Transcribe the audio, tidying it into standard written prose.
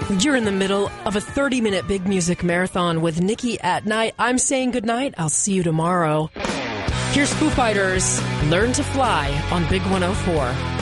You're in the middle of a 30-minute big music marathon with Nikki at Night. I'm saying goodnight. I'll see you tomorrow. Here's Foo Fighters, Learn to Fly on Big 104.